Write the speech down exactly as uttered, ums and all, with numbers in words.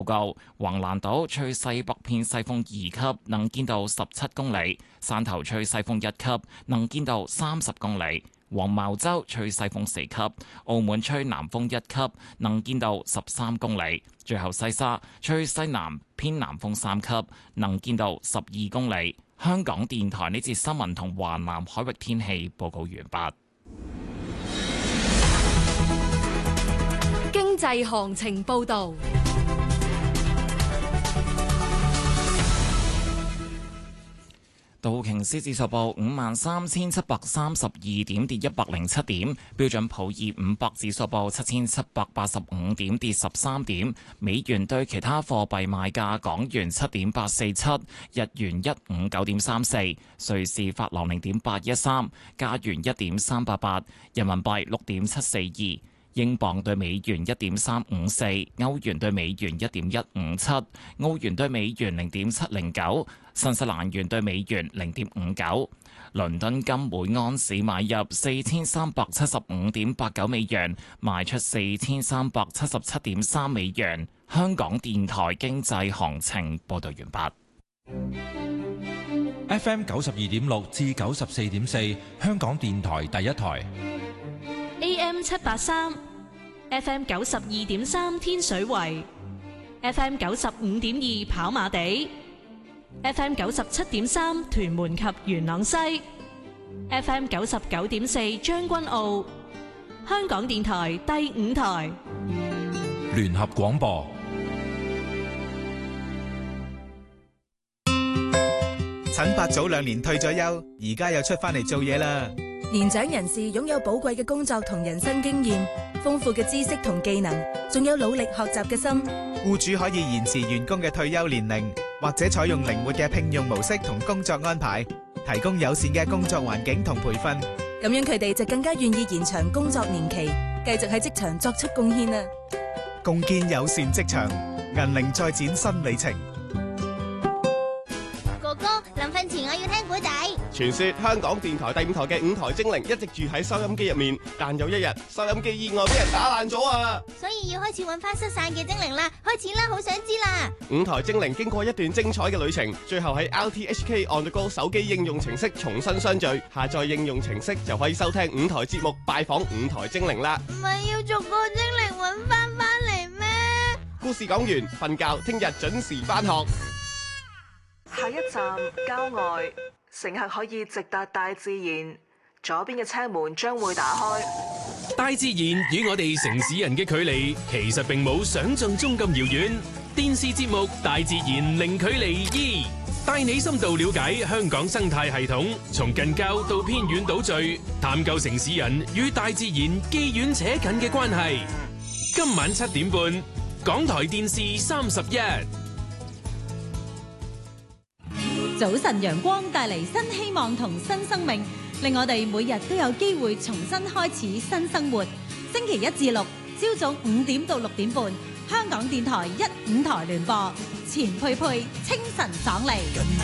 告，橫瀾島吹西北偏西風二級，能見度十七公里；汕頭吹西風一級，能見度三十公里；黃茅洲吹西風四級；澳門吹南風一級，能見度十三公里；最後西沙吹西南偏南風三級，能見度十二公里。香港電台呢節新聞同華南海域天氣報告完畢。 經濟行情報導。 道瓊斯指數報五萬三千七百三十二點，跌一百零七點。標準普爾五百指數報七千七百八十五點，跌十三點。美元對其他貨幣賣價：港元七點八四七，日元一五九點三四，瑞士法郎零點八一三，加元一點三八八，人民幣六點七四二。英鎊對美元一點三五四，歐元對美元一點一五七，澳元對美元零點七零九，新西蘭元對美元零點五九。倫敦金每安士買入四千三百七十五點八九美元，賣出四千三百七十七點三美元。香港電台經濟行情報道完畢。F M 九十二點六至九十四點四，香港電台第一台。 A M 七八三 ，F M 九十二點三天水圍 ，F M 九十五點二跑馬地 ，F M 九十七點三屯門及元朗西 ，F M 九十九點四將軍澳，香港電台第五台聯合廣播。 陳伯早兩年退咗休，而家又出翻嚟做嘢啦。 年長人士擁有寶貴嘅工作同人生經驗，豐富嘅知識同技能，仲有努力學習嘅心。 僱主可以延遲員工嘅退休年齡，或者採用靈活嘅聘用模式同工作安排，提供友善嘅工作環境同培訓。 咁樣佢哋就更加願意延長工作年期，繼續喺職場作出貢獻啦。 共建友善職場，銀齡再展新里程。 哥哥，臨瞓前我要聽古仔。 傳說香港電台第五台嘅五台精靈一直住喺收音機入面，但有一日收音機意外俾人打爛咗啊！ 所以要開始揾翻失散嘅精靈啦！開始啦，好想知啦！ 五台精靈經過一段精彩嘅旅程，最後喺 R T H K On The Go 手機應用程式重新相聚。下載應用程式就可以收聽五台節目，拜訪五台精靈啦！ 唔係要逐個精靈揾翻翻嚟咩？ 故事講完，瞓覺，聽日準時翻學。 下一站郊外，乘客可以直達大自然，左邊嘅車門將會打開。 大自然與我哋城市人嘅距離其實並冇想象中咁遙遠。電視節目《大自然零距離二》帶你深度了解香港生態系統，從近郊到偏遠島嶼，探究城市人與大自然既遠且近嘅關係。今晚七點半，港台電視三十一。 早晨陽光帶嚟新希望同新生命，令我哋每日都有機會重新開始新生活。星期一至六朝早五點到六點半，香港電台一五台聯播，錢佩佩清晨爽利。